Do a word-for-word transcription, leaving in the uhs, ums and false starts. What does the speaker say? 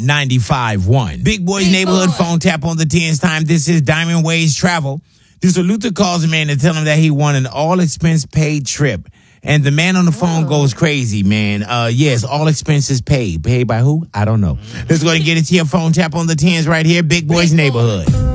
ninety-five point one. Big Boy's Big Neighborhood Boy. phone tap on the tens time. This is Diamond Ways Travel. Mister Luther calls a man to tell him that he won an all-expense paid trip. And the man on the phone Whoa. goes crazy, man. Uh, yes, all expenses paid. Paid by who? I don't know. Let's go ahead and get it to your phone tap on the tens right here. Big Boy's Big Boy. Neighborhood.